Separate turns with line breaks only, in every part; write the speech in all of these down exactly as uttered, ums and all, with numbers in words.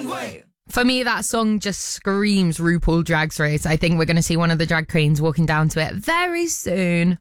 runway.
For me, that song just screams RuPaul Drag Race. I think we're going to see one of the drag queens walking down to it very soon.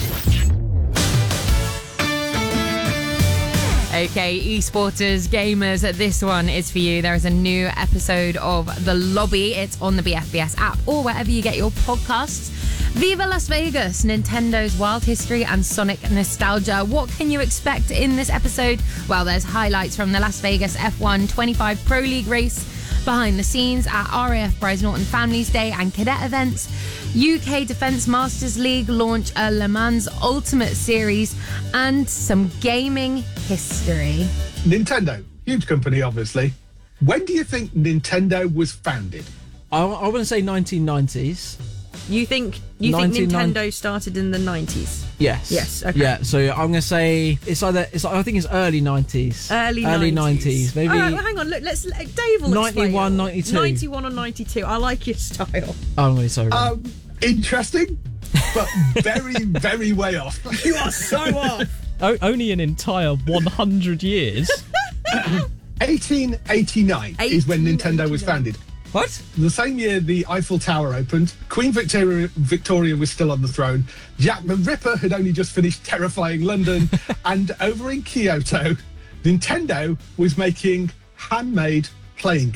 Okay, esporters, gamers, this one is for you. There is a new episode of The Lobby. It's on the B F B S app or wherever you get your podcasts. Viva Las Vegas, Nintendo's wild history and Sonic nostalgia. What can you expect in this episode? Well, there's highlights from the Las Vegas F one twenty-five Pro League race, behind the scenes at R A F Bryce Norton Families Day and cadet events. U K Defence Masters League launch a Le Mans Ultimate Series and some gaming history.
Nintendo, huge company, obviously. When do you think Nintendo was founded?
I, I want to say nineteen nineties.
You think you think Nintendo started in the nineties?
Yes.
Yes. Okay.
Yeah. So I'm going to say it's either it's. I think it's early nineties.
Early
early
nineties.
nineties. Maybe.
All right, well, hang on. Look, let's. Dave will
ninety-one,
explain.
ninety-two.
ninety-one or ninety-two. I like your style.
Oh, I'm really sorry.
Um, interesting, but very, very way off.
You are so off.
O- only an entire one hundred years.
eighteen eighty-nine is when Nintendo was founded.
What?
The same year the Eiffel Tower opened, Queen Victoria, Victoria was still on the throne, Jack the Ripper had only just finished terrifying London, and over in Kyoto, Nintendo was making handmade playing